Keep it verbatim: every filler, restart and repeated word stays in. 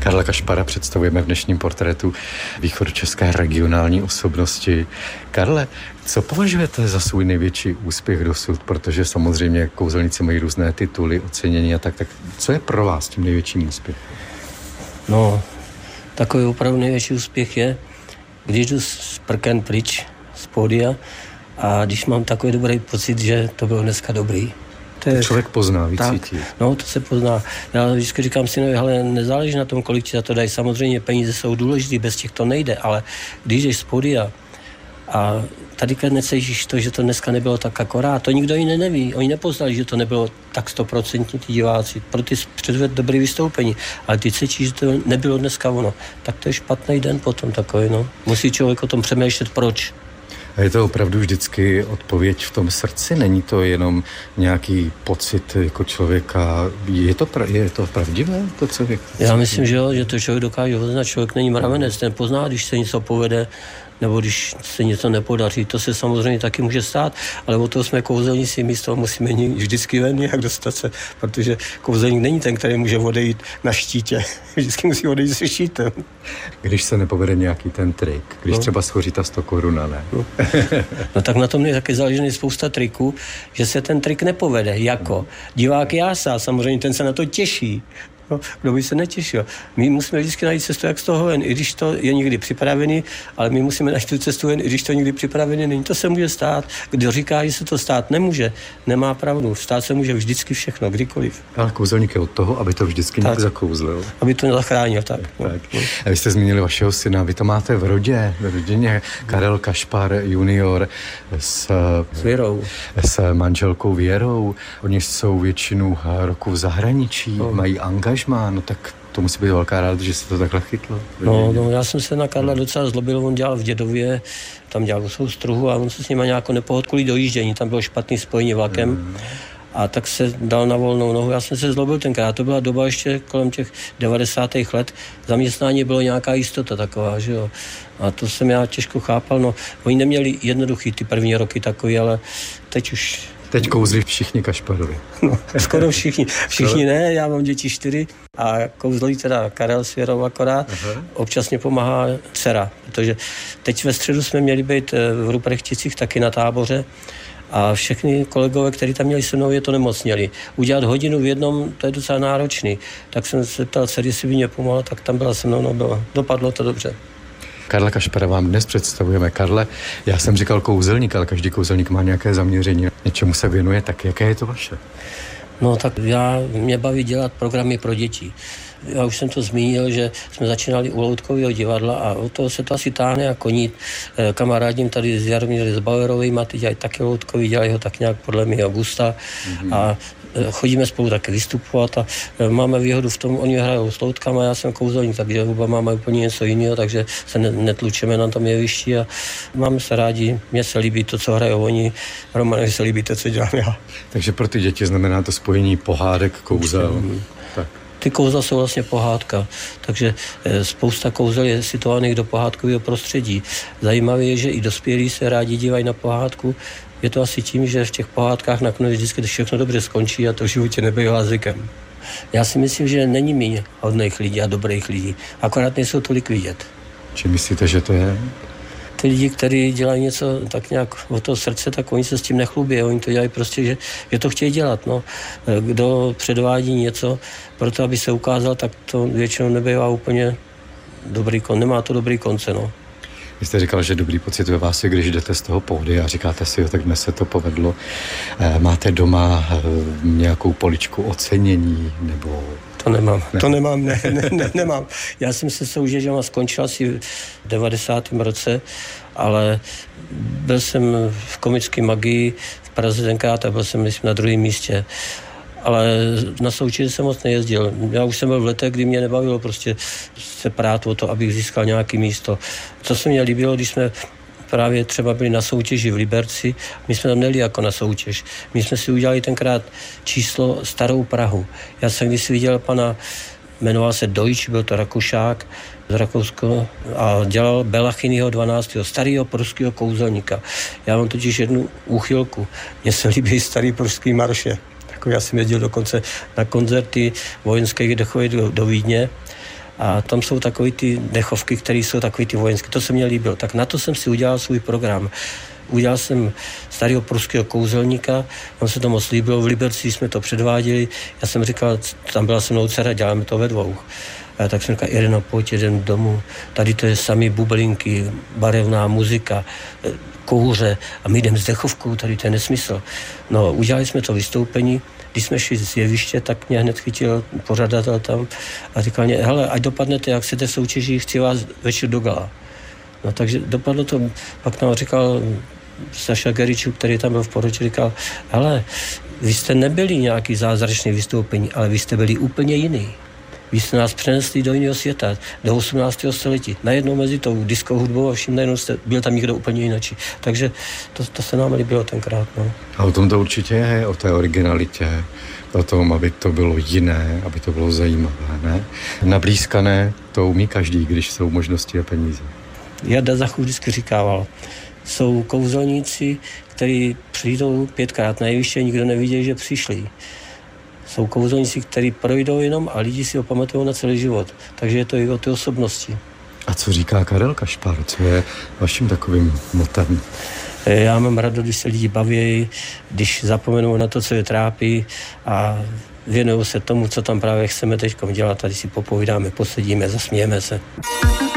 Karla Kašpara představujeme v dnešním portrétu východočeské regionální osobnosti. Karle, co považujete za svůj největší úspěch dosud? Protože samozřejmě kouzelníci mají různé tituly, ocenění a tak, tak co je pro vás tím největším úspěchem? No, takový opravdu největší úspěch je, když jdu z prken pryč z pódia a když mám takový dobrý pocit, že to bylo dneska dobrý. To je, člověk pozná, vycítí. No, to se pozná. Já vždycky říkám synovi, hele, nezáleží na tom, kolik ti za to dají. Samozřejmě peníze jsou důležitý, bez těch to nejde, ale když jdeš z pódia a tady necítíš to, že to dneska nebylo tak akorát, to nikdo jiný neví. Oni nepoznali, že to nebylo tak stoprocentní ty diváci. Pro ty předved dobrý vystoupení, ale ty cítíš, že to nebylo dneska ono. Tak to je špatný den potom takový, no. Musí člověk o tom přemýšlet, proč. A je to opravdu vždycky odpověď v tom srdci? Není to jenom nějaký pocit jako člověka? Je to, pra, je to pravdivé? To, co je, Já myslím, že jo, že to člověk dokáže poznat. Člověk není mravenec, ten pozná, když se něco povede, nebo když se něco nepodaří. To se samozřejmě taky může stát, ale o toho jsme kouzelníci, my z toho musíme vždycky ven nějak dostat se, protože kouzelník není ten, který může odejít na štítě. Vždycky musí odejít se štítem. Když se nepovede nějaký ten trik, když no. třeba schoří ta sto koruna, ne? No. no tak na tom je taky záležený spousta triků, že se ten trik nepovede, jako divák jásá, samozřejmě ten se na to těší. No, kdo by se netěšil. My musíme vždycky najít cestu, jak z toho ven, i když to je někdy připravený, ale my musíme najít tu cestu ven, i když to někdy připravený není. To se může stát. Kdo říká, že se to stát nemůže, nemá pravdu. Stát se může vždycky všechno, kdykoliv. Ale kouzelník je od toho, aby to vždycky nějak zakouzlil. Aby to zachránil, tak. tak. No. A vy jste zmínili vašeho syna, vy to máte v rodě, v rodině. Karel Kašpar junior s, s Věrou. S manželkou Věrou. Oni jsou většinu roku v zahraničí, no. mají angaž Má, no tak to musí být velká ráda, že se to takhle chytlo. No, no, já jsem se na Karla docela zlobil, on dělal v Dědově, tam dělal soustruhu a on se s nima nějakou nepohod kvůli dojíždění, tam bylo špatný spojení vlakem mm. a tak se dal na volnou nohu. Já jsem se zlobil tenkrát, to byla doba ještě kolem těch devadesátých let, zaměstnání bylo nějaká jistota taková, že jo. A to jsem já těžko chápal, no, oni neměli jednoduchý ty první roky takový, ale teď už... Teď kouzlí všichni Kašparovi. No, skoro všichni. Všichni ne, já mám děti čtyři a kouzlí teda Karel s Věrou akorát. Aha. Občas mě pomáhá dcera, protože teď ve středu jsme měli být v Ruprechticích taky na táboře a všechny kolegové, kteří tam měli se mnou, je to nemocněli. Udělat hodinu v jednom, to je docela náročný. Tak jsem se ptal dcery, jestli by mě pomohla, tak tam byla se mnou, no bylo. Dopadlo to dobře. Karla Kašpara vám dnes představujeme. Karle, já jsem říkal kouzelník, ale každý kouzelník má nějaké zaměření. Něčemu se věnuje, tak jaké je to vaše? No tak já, mě baví dělat programy pro děti. Já už jsem to zmínil, že jsme začínali u Loutkového divadla a od toho se to asi táhne a koní. Kamarádím tady s Jaromírem Bauerovým a ty dělají taky Loutkový, dělají ho tak nějak podle mého gusta mm-hmm. a chodíme spolu taky vystupovat a máme výhodu v tom, oni hrajou s loutkama, já jsem kouzelník, takže oba máme úplně něco jiného, takže se netlučeme na tom jevišti a máme se rádi, mně se líbí to, co hrajou oni, Romanovi se líbí to, co dělám já. Takže pro ty děti znamená to spojení pohádek, kouzel. Tak. Ty kouzla jsou vlastně pohádka, takže spousta kouzel je situovaných do pohádkového prostředí. Zajímavé je, že i dospělí se rádi dívají na pohádku. Je to asi tím, že v těch pohádkách nakonec vždycky všechno dobře skončí a to v životě nebývá zvykem. Já si myslím, že není méně hodných lidí a dobrých lidí, akorát nejsou tolik vidět. Či myslíte, že to je? Ty lidi, kteří dělají něco tak nějak od toho srdce, tak oni se s tím nechlubí. Oni to dělají prostě, že, že to chtějí dělat. No. Kdo předvádí něco proto, aby se ukázal, tak to většinou nebývá úplně dobrý kon. Nemá to dobrý konce, no. Vy jste říkal, že dobrý pocit ve vás je, když jdete z toho pódia a říkáte si, jo, tak dnes se to povedlo. Máte doma nějakou poličku ocenění, nebo... To nemám, ne. to nemám, ne, ne, ne, nemám. Já jsem se soutěžem skončil asi v devadesátém roce, ale byl jsem v komické magii v Praze tenkrát a byl jsem, myslím, na druhém místě. Ale na soutěži jsem moc nejezdil. Já už jsem byl v letech, kdy mě nebavilo prostě se prát o to, abych získal nějaké místo. Co se mně líbilo, když jsme právě třeba byli na soutěži v Liberci, my jsme tam nejeli jako na soutěž. My jsme si udělali tenkrát číslo Starou Prahu. Já jsem když si viděl pana, jmenoval se Deutsch, byl to Rakušák z Rakouska a dělal Belachynyho dvanáctého starého pruského kouzelníka. Já mám totiž jednu úchylku. Mně se líbí starý pruský marše. Já jsem jezdil dokonce na koncerty vojenské, kde chodí do, do Vídně A tam jsou takový ty dechovky, které jsou takový ty vojenské. To se mně líbilo. Tak na to jsem si udělal svůj program. Udělal jsem starého pruského kouzelníka, on se to moc líbilo, v Liberci jsme to předváděli, já jsem říkal, tam byla se mnou dcera, děláme to ve dvou. A tak jsem říkal, Ireno, pojď, jeden domů, tady to je samý bublinky, barevná muzika, kouře a my jdeme s dechovkou, tady to je nesmysl. No, udělali jsme to vystoupení, když jsme šli z jeviště, tak mě hned chytil pořadatel tam a říkal mě, hele, ať dopadnete, jak chcete v soutěži, chci vás večer do gala. No takže dopadlo to, pak nám říkal Saša Geričů, který tam byl v poroči, říkal, hele, vy jste nebyli nějaký zázračný vystoupení, ale vy jste byli úplně jiný. Vy jste nás přenesli do jiného světa, do osmnáctého století. Najednou mezi tou diskou hudbou a vším najednou jste, byl tam někdo úplně jináčí. Takže to, to se nám líbilo tenkrát. No. A o tom to určitě je, o té originalitě, o tom, aby to bylo jiné, aby to bylo zajímavé, ne? Nablízkané to umí každý, když jsou možnosti a peníze. Jarda Zachův vždycky říkával, jsou kouzelníci, kteří přijdou pětkrát na jeviště, nikdo nevidí, že přišli. Jsou kouzelníci, kteří projdou jenom a lidi si ho pamatují na celý život. Takže je to i o té osobnosti. A co říká Karel Kašpar? Co je vaším takovým motem? Já mám radost, když se lidi baví, když zapomenou na to, co je trápí a věnují se tomu, co tam právě chceme teď dělat. Tady si popovídáme, posedíme, zasmějeme se.